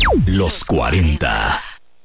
Los 40.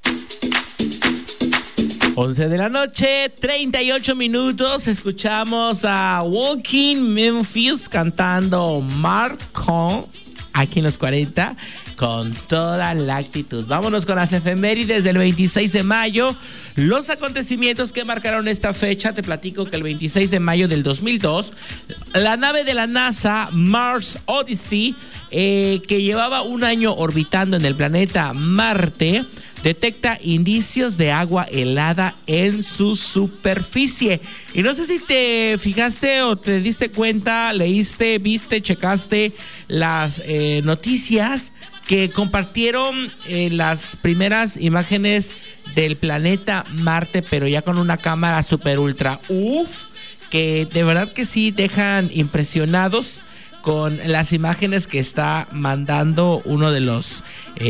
11 de la noche, 38 minutos. Escuchamos a Walking Memphis cantando Marco aquí en los 40 con toda la actitud. Vámonos con las efemérides del 26 de mayo. Los acontecimientos que marcaron esta fecha. Te platico que el 26 de mayo del 2002, la nave de la NASA Mars Odyssey, que llevaba un año orbitando en el planeta Marte, detecta indicios de agua helada en su superficie. Y no sé si te fijaste o te diste cuenta, leíste, viste, checaste las noticias que compartieron las primeras imágenes del planeta Marte, pero ya con una cámara super ultra que de verdad que sí dejan impresionados con las imágenes que está mandando uno de los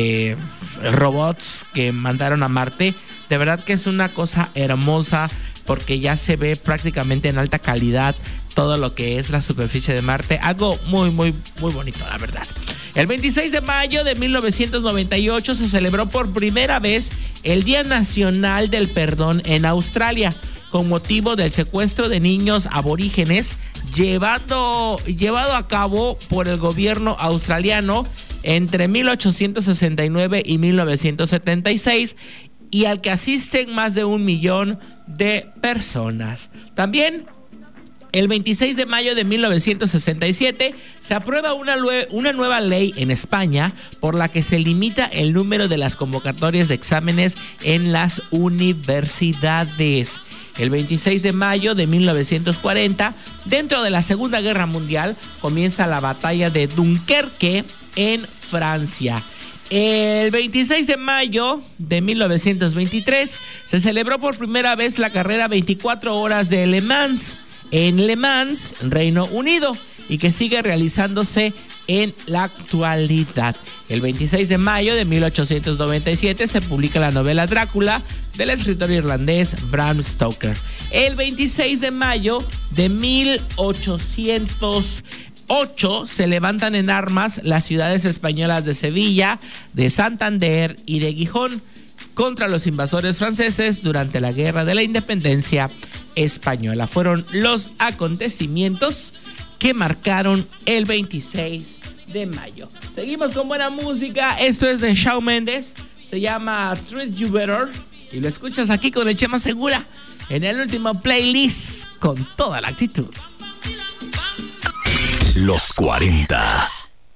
robots que mandaron a Marte. De verdad que es una cosa hermosa porque ya se ve prácticamente en alta calidad todo lo que es la superficie de Marte. Algo muy, muy, muy bonito, la verdad. El 26 de mayo de 1998 se celebró por primera vez el Día Nacional del Perdón en Australia, con motivo del secuestro de niños aborígenes llevado a cabo por el gobierno australiano entre 1869 y 1976, y al que asisten más de 1 millón de personas. También el 26 de mayo de 1967 se aprueba una nueva ley en España por la que se limita el número de las convocatorias de exámenes en las universidades. El 26 de mayo de 1940, dentro de la Segunda Guerra Mundial, comienza la batalla de Dunkerque en Francia. El 26 de mayo de 1923 se celebró por primera vez la carrera 24 horas de Le Mans en Le Mans, Reino Unido, y que sigue realizándose en la actualidad. El 26 de mayo de 1897 se publica la novela Drácula del escritor irlandés Bram Stoker. El 26 de mayo de 1808 se levantan en armas las ciudades españolas de Sevilla, de Santander y de Gijón contra los invasores franceses durante la Guerra de la Independencia Española. Fueron los acontecimientos que marcaron el 26 de mayo. Seguimos con buena música. Esto es de Shawn Mendes, se llama Treat You Better, y lo escuchas aquí con el Chema Segura en el último playlist con toda la actitud. Los 40.